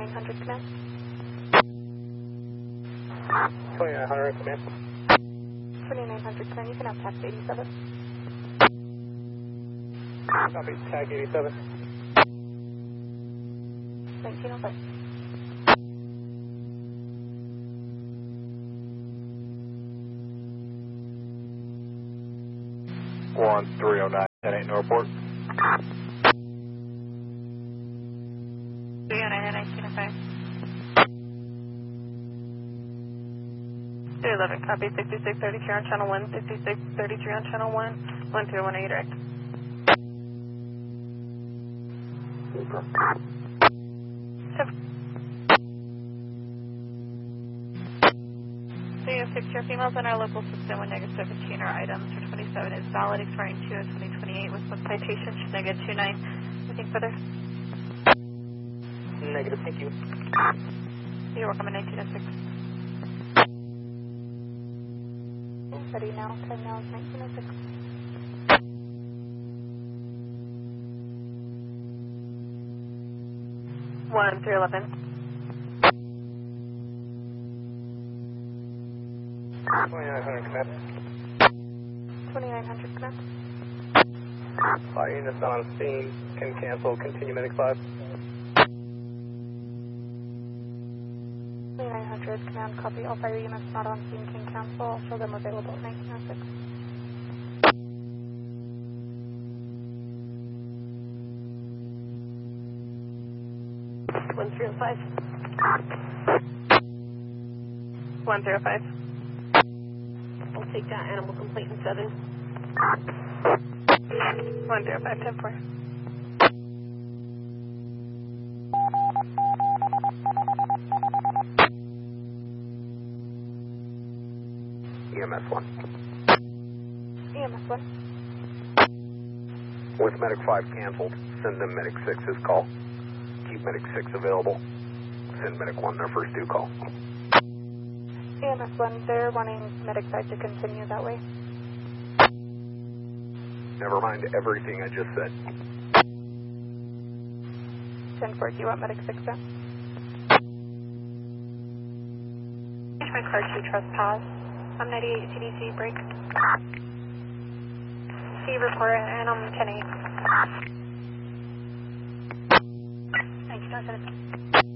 2900 command. 2900 command. 2900 command, you can have tax 87. Copy, tag 87. 1905. One 309, that ain't no report. 309 1905. 311, copy 6633 on channel 1, 6633 on channel 1, 1318 direct. So you have 6 your females in our local system with negative 17 or items for 27 is valid, expiring 2 of 2028 with book citation, negative 29. Anything further? Negative, thank you. You're welcome in 1906. Ready now, time now is 1906. One 311. 2900 command. 2900 command. Fire units on scene, can cancel, continue medic 5. 2900 command, copy. All fire units not on scene can cancel. I'll show them available at 1906. One 305. 105. We'll take that animal complete in 7. 105, 10-4. EMS 1. EMS 1. With medic 5 canceled, send them medic 6's call. Keep medic 6 available. Send medic 1 their first due call. EMS 1, they're wanting medic 5 to continue that way. Never mind everything I just said. 10-4, do you want medic 6 then? My car 2 trespass. I'm 98 CDC, break. C report, and I'm 10-8. Thank you,